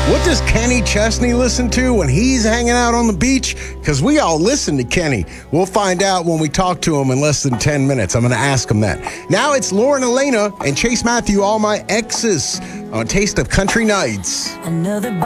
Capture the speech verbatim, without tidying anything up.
What does Kenny Chesney listen to when he's hanging out on the beach? Because we all listen to Kenny. We'll find out when we talk to him in less than ten minutes. I'm going to ask him that. Now it's Lauren Elena and Chase Matthew, All My Exes, on Taste of Country Nights. Another